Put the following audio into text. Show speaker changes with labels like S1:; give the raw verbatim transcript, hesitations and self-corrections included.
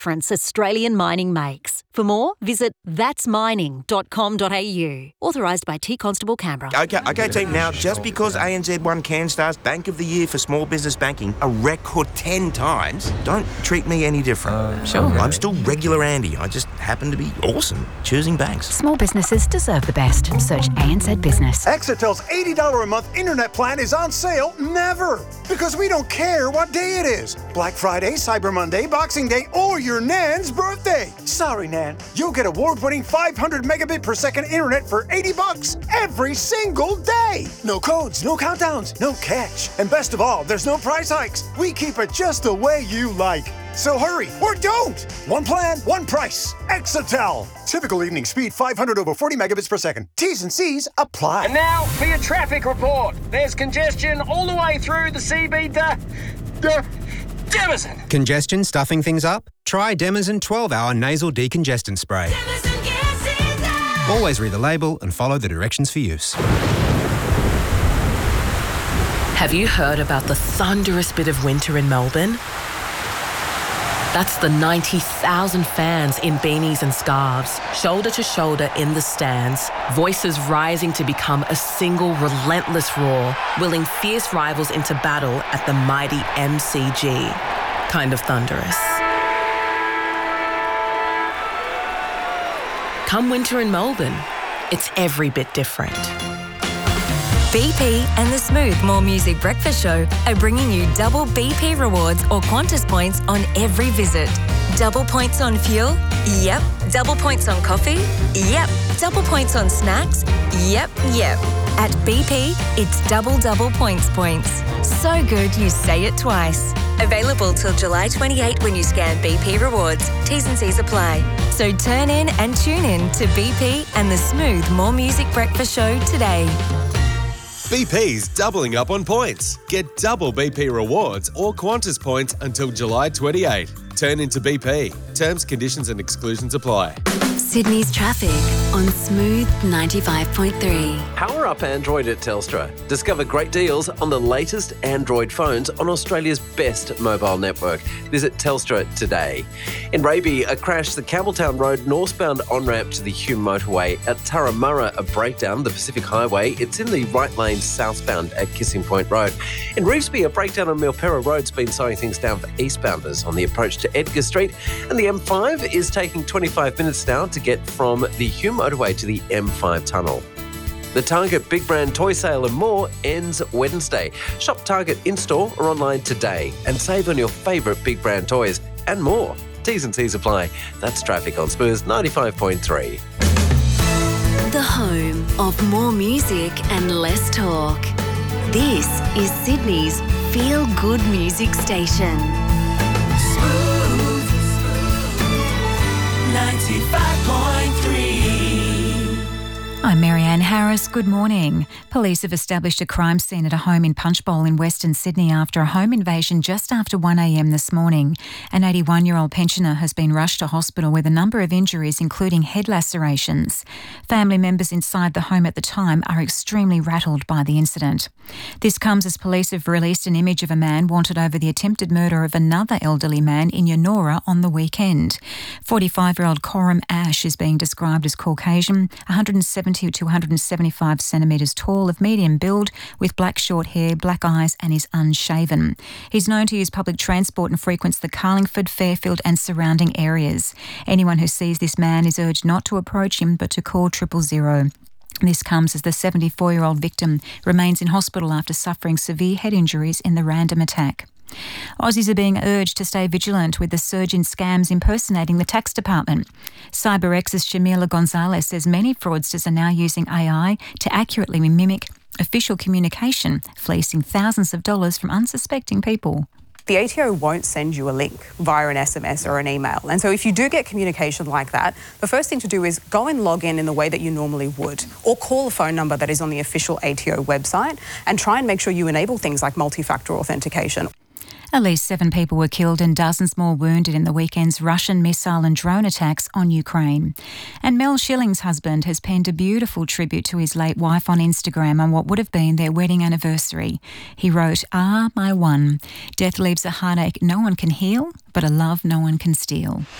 S1: difference Australian mining makes. For more, visit thats mining dot com dot a u. Authorised by T Constable Canberra.
S2: Okay, okay, team. Now, just because A N Z won CanStar's Bank of the Year for Small Business Banking a record ten times, don't treat me any different.
S3: Uh, sure.
S2: I'm still regular Andy. I just happen to be awesome choosing banks.
S4: Small businesses deserve the best. Search A N Z Business.
S5: Exetel's eighty dollars a month internet plan is on sale never. Because we don't care what day it is. Black Friday, Cyber Monday, Boxing Day, or your Nan's birthday. Sorry, Nan. You'll get award-winning five hundred megabit per second internet for eighty bucks every single day. No codes, no countdowns, no catch. And best of all, there's no price hikes. We keep it just the way you like. So hurry, or don't! One plan, one price. Exetel. Typical evening speed five hundred over forty megabits per second. T's and C's apply.
S6: And now for your traffic report. There's congestion all the way through the C B D. D- Demison.
S7: Congestion stuffing things up? Try Demison twelve hour nasal decongestant spray.
S8: Demison gets it done.
S7: Always read the label and follow the directions for use.
S9: Have you heard about the thunderous bit of winter in Melbourne? That's the ninety thousand fans in beanies and scarves, shoulder to shoulder in the stands, voices rising to become a single relentless roar, willing fierce rivals into battle at the mighty M C G. Kind of thunderous. Come winter in Melbourne, it's every bit different.
S10: B P and the Smooth More Music Breakfast Show are bringing you double B P rewards or Qantas points on every visit. Double points on fuel? Yep. Double points on coffee? Yep. Double points on snacks? Yep, yep. At B P, it's double double points points. So good you say it twice. Available till July twenty-eighth when you scan B P Rewards. T's and C's apply. So turn in and tune in to B P and the Smooth More Music Breakfast Show today.
S11: B P's doubling up on points. Get double B P rewards or Qantas points until July twenty-eighth. Turn into B P. Terms, conditions and exclusions apply.
S12: Sydney's traffic on Smooth ninety-five point three.
S13: Power up Android at Telstra. Discover great deals on the latest Android phones on Australia's best mobile network. Visit Telstra today. In Raby, a crash the Campbelltown Road northbound on-ramp to the Hume motorway. At Turramurra, a breakdown the Pacific Highway. It's in the right lane southbound at Kissing Point Road. In Revesby, a breakdown on Milperra Road's been slowing things down for eastbounders on the approach to Edgar Street. And the M five is taking twenty-five minutes now to get from the Hume motorway to the M five tunnel. The Target Big Brand Toy Sale and more ends Wednesday. Shop Target in-store or online today and save on your favourite Big Brand toys and more. T's and C's apply. That's traffic on Spurs ninety-five point three.
S12: The home of more music and less talk. This is Sydney's feel-good music station.
S8: Smooth ninety-five point three.
S4: I'm Marianne Harris. Good morning. Police have established a crime scene at a home in Punchbowl in Western Sydney after a home invasion just after one a m this morning. An eighty-one-year-old pensioner has been rushed to hospital with a number of injuries, including head lacerations. Family members inside the home at the time are extremely rattled by the incident. This comes as police have released an image of a man wanted over the attempted murder of another elderly man in Yonora on the weekend. forty-five-year-old Coram Ash is being described as Caucasian, one hundred seventy to one hundred seventy-five centimetres tall, of medium build, with black short hair, black eyes and is unshaven. He's known to use public transport and frequents the Carlingford, Fairfield and surrounding areas. Anyone who sees this man is urged not to approach him but to call triple zero. This comes as the seventy-four-year-old victim remains in hospital after suffering severe head injuries in the random attack. Aussies are being urged to stay vigilant with the surge in scams impersonating the tax department. CyberX's Shamila Gonzalez says many fraudsters are now using A I to accurately mimic official communication, fleecing thousands of dollars from unsuspecting people.
S14: The A T O won't send you a link via an S M S or an email. And so if you do get communication like that, the first thing to do is go and log in in the way that you normally would, or call a phone number that is on the official A T O website and try and make sure you enable things like multi-factor authentication.
S4: At least seven people were killed and dozens more wounded in the weekend's Russian missile and drone attacks on Ukraine. And Mel Schilling's husband has penned a beautiful tribute to his late wife on Instagram on what would have been their wedding anniversary. He wrote, "Ah, my one. Death leaves a heartache no one can heal, but a love no one can steal."